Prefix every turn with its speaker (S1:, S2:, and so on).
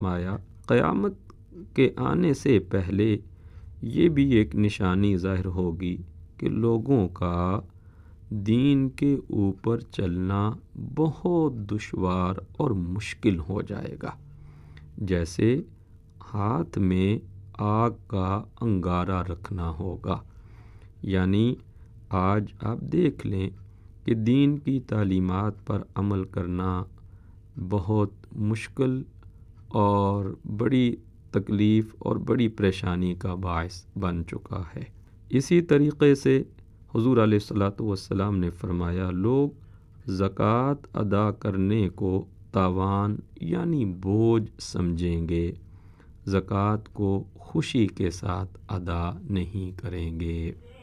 S1: माया क़यामत के आने से पहले ये भी एक निशानी ज़ाहिर होगी कि लोगों का दीन के ऊपर चलना बहुत दुश्वार और मुश्किल हो जाएगा। जैसे हाथ में आग का अंगारा रखना होगा। यानी आज आप देख लें कि दीन की तालीमात पर अमल करना बहुत मुश्किल और बड़ी तकलीफ़ और बड़ी परेशानी का बायस बन चुका है। इसी तरीक़े से हुज़ूर अलैहिस्सलातु वस्सलाम ने फ़रमाया, लोग ज़कात अदा करने को तावान यानी बोझ समझेंगे, ज़कात को खुशी के साथ अदा नहीं करेंगे।